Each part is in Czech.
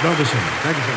Dankeschön. Dankeschön.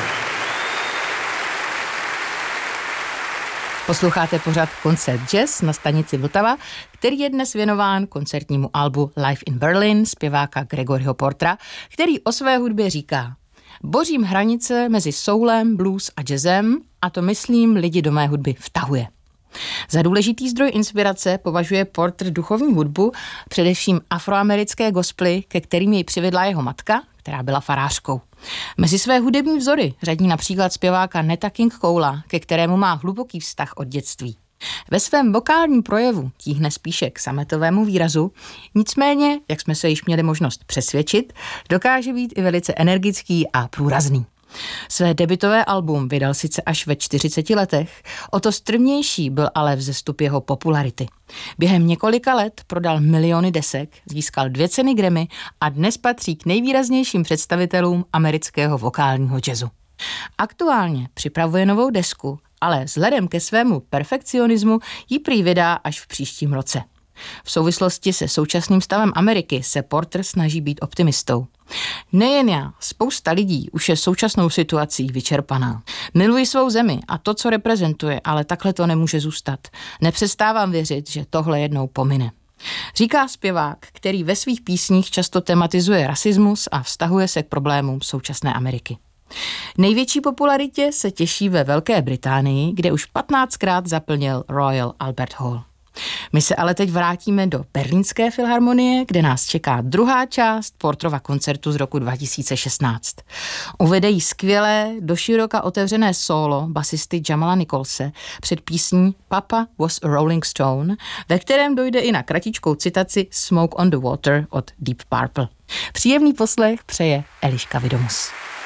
Posloucháte pořad Koncert Jazz na stanici Vltava, který je dnes věnován koncertnímu albu Live in Berlin zpěváka Gregoryho Portera, který o své hudbě říká: bořím hranice mezi soulem, blues a jazzem a to, myslím, lidi do mé hudby vtahuje. Za důležitý zdroj inspirace považuje Porter duchovní hudbu, především afroamerické gospely, ke kterým jej přivedla jeho matka, která byla farářkou. Mezi své hudební vzory řadí například zpěváka Netta King Cola, ke kterému má hluboký vztah od dětství. Ve svém vokálním projevu tíhne spíše k sametovému výrazu, nicméně, jak jsme se již měli možnost přesvědčit, dokáže být i velice energický a průrazný. Své debutové album vydal sice až ve 40 letech, o to strmější byl ale vzestup jeho popularity. Během několika let prodal miliony desek, získal 2 ceny Grammy a dnes patří k nejvýraznějším představitelům amerického vokálního jazzu. Aktuálně připravuje novou desku, ale vzhledem ke svému perfekcionismu ji prý vydá až v příštím roce. V souvislosti se současným stavem Ameriky se Porter snaží být optimistou. Nejen já, spousta lidí už je současnou situací vyčerpaná. Miluji svou zemi a to, co reprezentuje, ale takhle to nemůže zůstat. Nepřestávám věřit, že tohle jednou pomine. Říká zpěvák, který ve svých písních často tematizuje rasismus a vztahuje se k problémům současné Ameriky. Největší popularitě se těší ve Velké Británii, kde už 15krát zaplnil Royal Albert Hall. My se ale teď vrátíme do Berlínské filharmonie, kde nás čeká druhá část Porterova koncertu z roku 2016. Uvede jí skvělé, doširoka otevřené sólo basisty Jamala Nicholse před písní Papa was a Rolling Stone, ve kterém dojde i na kratičkou citaci Smoke on the Water od Deep Purple. Příjemný poslech přeje Eliška Vidomus.